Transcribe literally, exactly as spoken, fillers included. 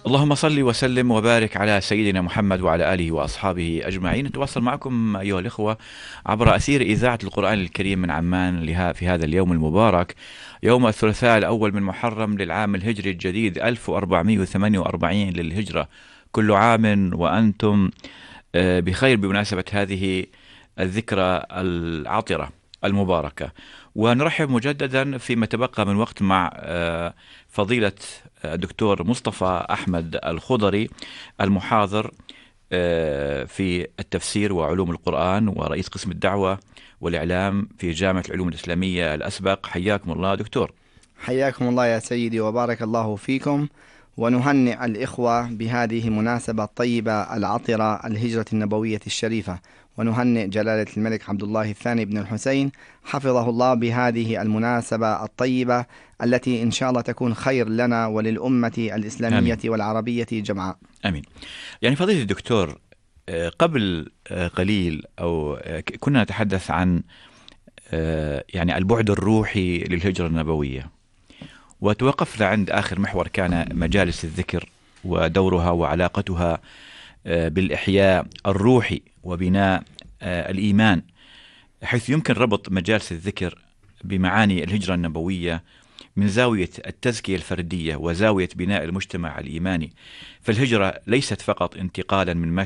اللهم صل وسلم وبارك على سيدنا محمد وعلى آله وأصحابه أجمعين. نتواصل معكم أيها الإخوة عبر أثير إذاعة القرآن الكريم من عمان لها في هذا اليوم المبارك، يوم الثلاثاء الأول من محرم للعام الهجري الجديد ألف وأربعمائة وثمانية وأربعين للهجرة. كل عام وأنتم آه، بخير بمناسبة هذه الذكرى العطرة المباركة. ونرحب مجددا فيما تبقى من وقت مع آه، فضيلة الدكتور مصطفى أحمد الخضري، المحاضر آه، في التفسير وعلوم القرآن ورئيس قسم الدعوة والإعلام في جامعة العلوم الإسلامية الأسبق. حياكم الله دكتور. حياكم الله يا سيدي وبارك الله فيكم، ونهنئ الإخوة بهذه المناسبة الطيبة العطرة، الهجرة النبوية الشريفة، ونهنئ جلالة الملك عبد الله الثاني بن الحسين حفظه الله بهذه المناسبة الطيبة التي إن شاء الله تكون خير لنا وللأمة الإسلامية آمين. والعربية جمعاء. آمين. يعني فضيلة الدكتور، آه، قبل آه، قليل أو آه، ك- كنا نتحدث عن آه، يعني البعد الروحي للهجرة النبوية، وتوقفنا عند آخر محور كان مجالس الذكر ودورها وعلاقتها آه، بالإحياء الروحي وبناء آه، الإيمان، حيث يمكن ربط مجالس الذكر بمعاني الهجرة النبوية من زاوية التزكية الفردية وزاوية بناء المجتمع الإيماني. فالهجرة ليست فقط انتقالا من